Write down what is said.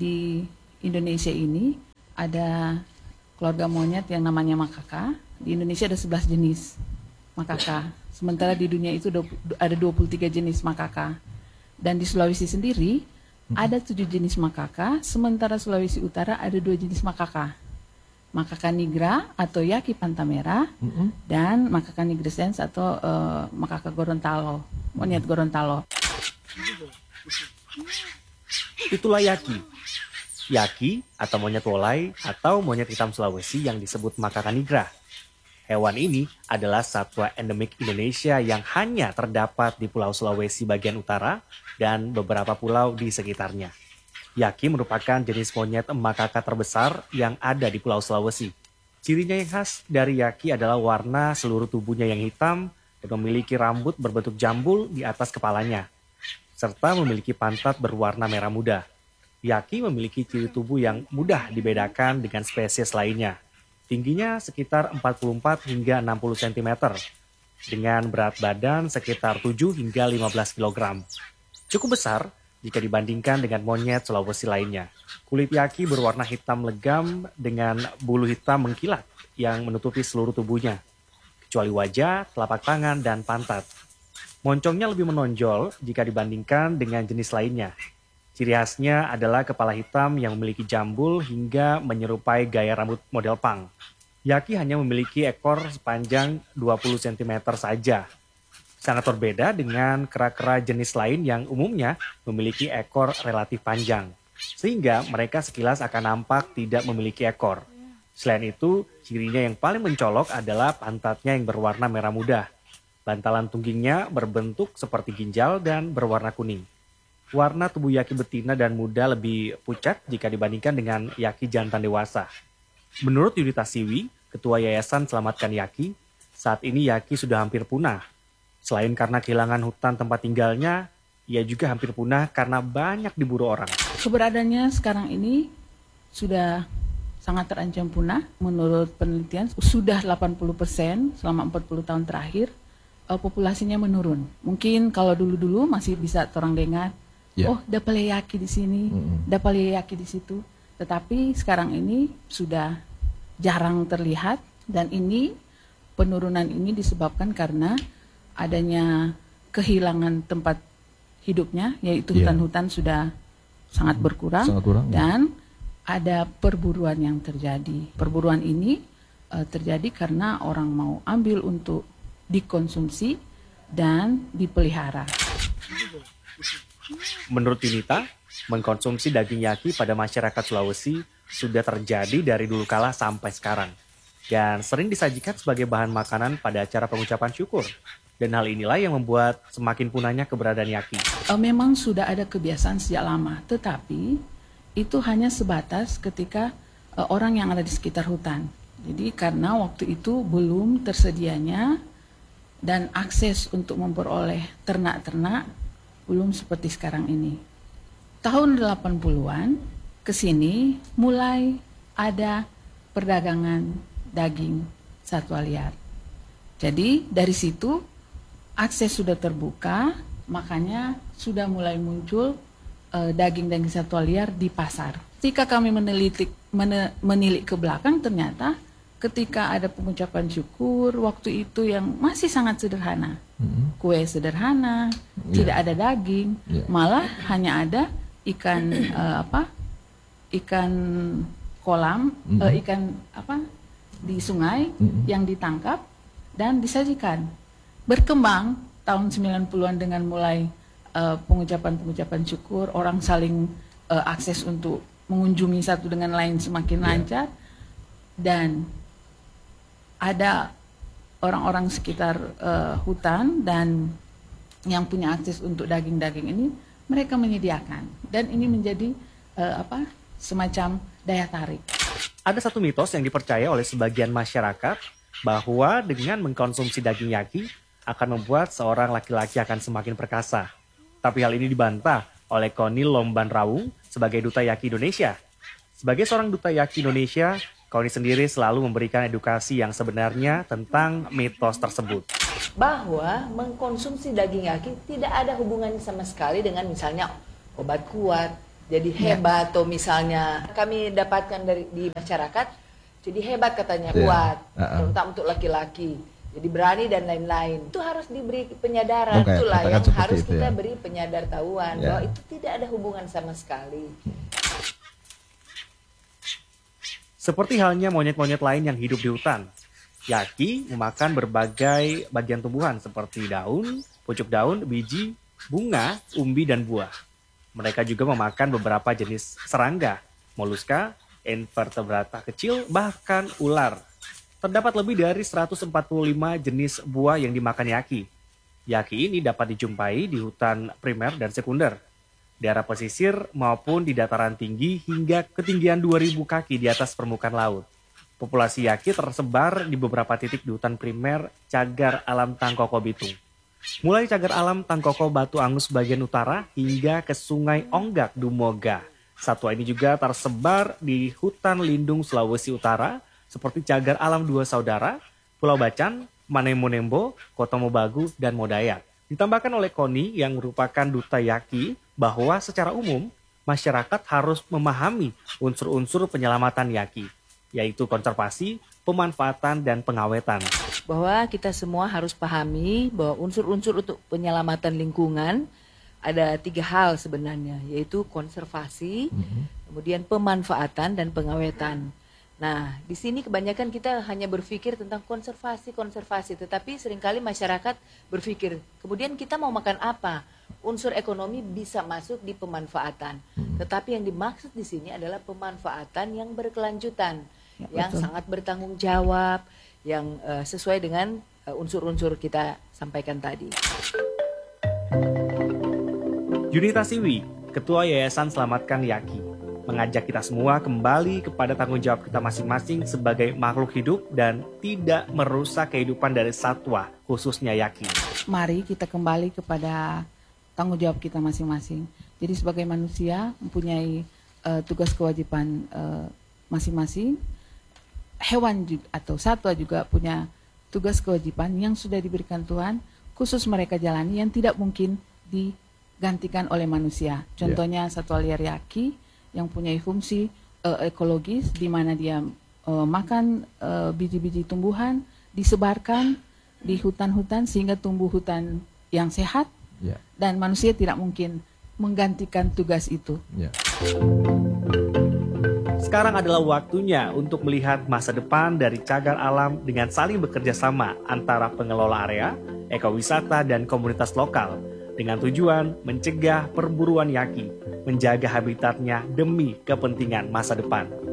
Di Indonesia ini ada keluarga monyet yang namanya makaka. Di Indonesia ada 11 jenis makaka. Sementara di dunia itu ada 23 jenis makaka. Dan di Sulawesi sendiri ada 7 jenis makaka, sementara Sulawesi Utara ada 2 jenis makaka. Makaka nigra atau Yaki pantamera dan makaka nigrescens atau makaka Gorontalo, monyet Gorontalo. Itulah Yaki. Yaki atau monyet wolai atau monyet hitam Sulawesi yang disebut makaka nigra. Hewan ini adalah satwa endemik Indonesia yang hanya terdapat di Pulau Sulawesi bagian utara dan beberapa pulau di sekitarnya. Yaki merupakan jenis monyet makaka terbesar yang ada di Pulau Sulawesi. Cirinya yang khas dari Yaki adalah warna seluruh tubuhnya yang hitam dan memiliki rambut berbentuk jambul di atas kepalanya, serta memiliki pantat berwarna merah muda. Yaki memiliki ciri tubuh yang mudah dibedakan dengan spesies lainnya. Tingginya sekitar 44 hingga 60 cm, dengan berat badan sekitar 7 hingga 15 kg. Cukup besar jika dibandingkan dengan monyet Sulawesi lainnya. Kulit Yaki berwarna hitam legam dengan bulu hitam mengkilat yang menutupi seluruh tubuhnya, kecuali wajah, telapak tangan, dan pantat. Moncongnya lebih menonjol jika dibandingkan dengan jenis lainnya. Ciri khasnya adalah kepala hitam yang memiliki jambul hingga menyerupai gaya rambut model punk. Yaki hanya memiliki ekor sepanjang 20 cm saja. Sangat berbeda dengan kera-kera jenis lain yang umumnya memiliki ekor relatif panjang, sehingga mereka sekilas akan nampak tidak memiliki ekor. Selain itu, cirinya yang paling mencolok adalah pantatnya yang berwarna merah muda. Bantalan tunggingnya berbentuk seperti ginjal dan berwarna kuning. Warna tubuh Yaki betina dan muda lebih pucat jika dibandingkan dengan Yaki jantan dewasa. Menurut Yudita Siwi, Ketua Yayasan Selamatkan Yaki, saat ini Yaki sudah hampir punah. Selain karena kehilangan hutan tempat tinggalnya, ia juga hampir punah karena banyak diburu orang. Keberadaannya sekarang ini sudah sangat terancam punah. Menurut penelitian, sudah 80% selama 40 tahun terakhir, populasinya menurun. Mungkin kalau dulu-dulu masih bisa orang dengar, oh dapat Yaki di sini, dapat Yaki di situ. Tetapi sekarang ini sudah jarang terlihat, dan ini penurunan ini disebabkan karena adanya kehilangan tempat hidupnya, yaitu hutan-hutan sudah sangat berkurang, dan ada perburuan yang terjadi. Perburuan ini terjadi karena orang mau ambil untuk dikonsumsi dan dipelihara. Menurut Yunita, mengkonsumsi daging Yaki pada masyarakat Sulawesi sudah terjadi dari dulu kala sampai sekarang, dan sering disajikan sebagai bahan makanan pada acara pengucapan syukur. Dan hal inilah yang membuat semakin punahnya keberadaan Yaki. Memang sudah ada kebiasaan sejak lama, tetapi itu hanya sebatas ketika orang yang ada di sekitar hutan. Jadi karena waktu itu belum tersedianya dan akses untuk memperoleh ternak-ternak belum seperti sekarang ini. Tahun 80-an ke sini mulai ada perdagangan daging satwa liar. Jadi dari situ akses sudah terbuka, makanya sudah mulai muncul daging-daging satwa liar di pasar. Ketika kami menilik ke belakang, ternyata ketika ada pengucapan syukur, waktu itu yang masih sangat sederhana. Kue sederhana, tidak ada daging, malah hanya ada ikan ikan kolam, ikan di sungai yang ditangkap dan disajikan. Berkembang tahun 90-an dengan mulai pengucapan syukur, orang saling akses untuk mengunjungi satu dengan lain semakin lancar, dan ada orang-orang sekitar hutan dan yang punya akses untuk daging-daging ini, mereka menyediakan, dan ini menjadi semacam daya tarik. Ada satu mitos yang dipercaya oleh sebagian masyarakat bahwa dengan mengkonsumsi daging Yaki akan membuat seorang laki-laki akan semakin perkasa. Tapi hal ini dibantah oleh Koni Lomban Rawung sebagai Duta Yaki Indonesia. Sebagai seorang Duta Yaki Indonesia, Koni sendiri selalu memberikan edukasi yang sebenarnya tentang mitos tersebut. Bahwa mengkonsumsi daging Yaki tidak ada hubungannya sama sekali dengan misalnya obat kuat, jadi hebat, atau misalnya kami dapatkan di masyarakat, jadi hebat katanya, kuat, terutama untuk laki-laki, jadi berani dan lain-lain. Itu harus diberi penyadaran, itulah yang harus kita beri penyadar tahuan bahwa itu tidak ada hubungan sama sekali. Seperti halnya monyet-monyet lain yang hidup di hutan, Yaki memakan berbagai bagian tumbuhan seperti daun, pucuk daun, biji, bunga, umbi, dan buah. Mereka juga memakan beberapa jenis serangga, moluska, invertebrata kecil, bahkan ular. Terdapat lebih dari 145 jenis buah yang dimakan Yaki. Yaki ini dapat dijumpai di hutan primer dan sekunder, daerah pesisir maupun di dataran tinggi hingga ketinggian 2000 kaki di atas permukaan laut. Populasi Yaki tersebar di beberapa titik di hutan primer Cagar Alam Tangkoko Bitung. Mulai Cagar Alam Tangkoko Batu Angus bagian utara hingga ke Sungai Onggak Dumoga. Satwa ini juga tersebar di hutan lindung Sulawesi Utara seperti Cagar Alam Dua Saudara, Pulau Bacan, Manemonembo, Kota Mobagu, dan Modayak. Ditambahkan oleh Koni yang merupakan duta Yaki bahwa secara umum masyarakat harus memahami unsur-unsur penyelamatan Yaki, yaitu konservasi, pemanfaatan, dan pengawetan. Bahwa kita semua harus pahami bahwa unsur-unsur untuk penyelamatan lingkungan ada 3 hal sebenarnya, yaitu konservasi, kemudian pemanfaatan, dan pengawetan. Nah, di sini kebanyakan kita hanya berpikir tentang konservasi, tetapi seringkali masyarakat berpikir, kemudian kita mau makan apa? Unsur ekonomi bisa masuk di pemanfaatan. Tetapi yang dimaksud di sini adalah pemanfaatan yang berkelanjutan, yang sangat bertanggung jawab, yang sesuai dengan unsur-unsur kita sampaikan tadi. Junita Siwi, Ketua Yayasan Selamatkan Yaki, mengajak kita semua kembali kepada tanggung jawab kita masing-masing sebagai makhluk hidup dan tidak merusak kehidupan dari satwa, khususnya Yaki. Mari kita kembali kepada tanggung jawab kita masing-masing. Jadi sebagai manusia mempunyai tugas kewajiban masing-masing. Hewan atau satwa juga punya tugas kewajiban yang sudah diberikan Tuhan, khusus mereka jalani yang tidak mungkin digantikan oleh manusia. Contohnya satwa liar Yaki yang punya fungsi ekologis di mana dia makan biji-biji tumbuhan, disebarkan di hutan-hutan sehingga tumbuh hutan yang sehat, dan manusia tidak mungkin menggantikan tugas itu. Sekarang adalah waktunya untuk melihat masa depan dari Cagar Alam dengan saling bekerja sama antara pengelola area, ekowisata, dan komunitas lokal dengan tujuan mencegah perburuan Yaki, menjaga habitatnya demi kepentingan masa depan.